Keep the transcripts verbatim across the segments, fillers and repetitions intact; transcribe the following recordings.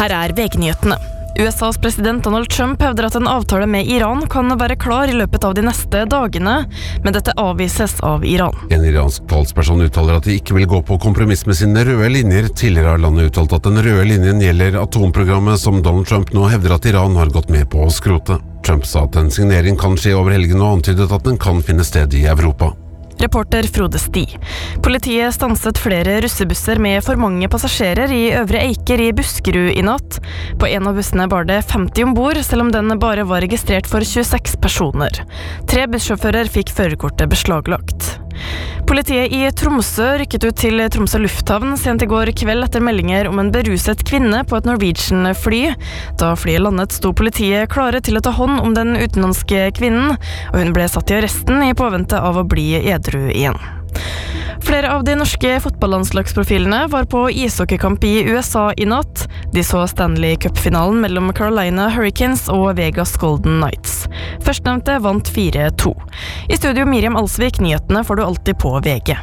Her er V G-nyhetene. U S A's president Donald Trump hevder at en avtale med Iran kan være klar i løpet av de neste dagene, men dette avvises av Iran. En iransk talsperson uttaler at de ikke vil gå på kompromiss med sine røde linjer. Tidligere har landet uttalt at den røde linjen gjelder atomprogrammet som Donald Trump nå hevder at Iran har gått med på å skrote. Trump sa at en signering kan skje over helgen og antydet at den kan finne sted i Europa. Reporter Frode Sti. Politiet stanset flere russebusser med for mange passasjerer i Øvre Eiker i Buskerud i natt. På en av bussene bar det femti ombord, selv om den bare var registrert for tjueseks personer. Tre bussjåfører fikk førerkortet beslaglagt. Politiet i Tromsø rykket ut til Tromsø lufthavn sent i går kveld etter meldinger om en beruset kvinne på et Norwegian-fly. Da flyet landet sto politiet klare til å ta hånd om den utenlandske kvinnen, og hun ble satt i arresten i påvente av å bli edru igjen. Flere av de norske fotballandslagsprofilene var på ishockeykamp i U S A i natt. De så Stanley Cup-finalen mellom Carolina Hurricanes og Vegas Golden Knights. Førstnevnte vant fire to. I studio Miriam Alsvik, nyhetene får du alltid på V G.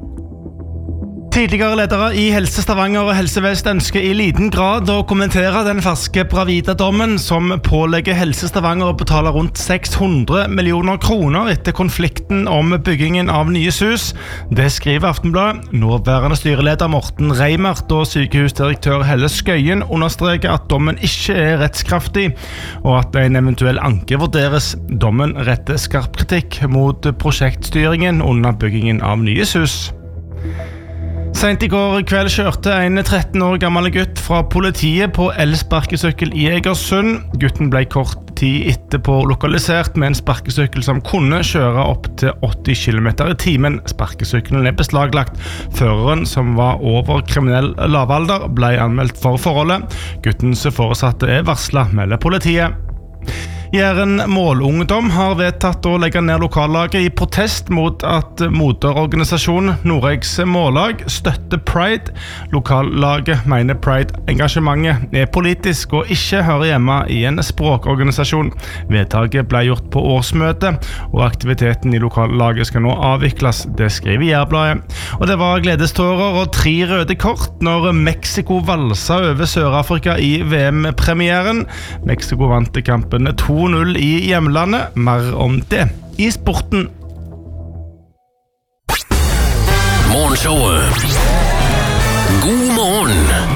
Tidligere ledere i Helse Stavanger og Helse Vest ønsker i liten grad å kommentere den ferske Bravida-dommen som pålegger Helse Stavanger å betale rundt seks hundre millioner kroner etter konflikten om byggingen av nye hus. Det skriver Aftenbladet. Nåværende styreleder Morten Reimert og sykehusdirektør Helle Skøyen understreker at dommen ikke er rettskraftig, og at en eventuell anke vurderes. Dommen retter skarp kritikk mot prosjektstyringen under byggingen av nye hus. Sent i går kveld kjørte en tretten år gammel gutt fra politiet på elsparkesykkel i Egersund. Gutten ble kort tid etterpå lokalisert med en sparkesykkel som kunne kjøre opp til åtti kilometer i timen. Sparkesykkelen er beslaglagt. Føreren, som var over kriminell lavalder, ble anmeldt for forholdet. Guttens foresatte er varslet, melder politiet. Jæren Målungdom har vedtatt å legge ned lokallaget i protest mot at moderorganisasjonen Noregs Mållag støtter Pride. Lokallaget mener Pride-engasjementet er politisk og ikke hører hjemme i en språkorganisasjon. Vedtaket ble gjort på årsmøte, og aktiviteten i lokallaget skal nå avvikles, det skriver Jærbladet. Og det var gledestårer og tre røde kort når Mexico valsa over Sør-Afrika i V M-premieren. Mexico vant kampen to null i hjemlandet. Mer om det i sporten. Morgenshowet. God morgen.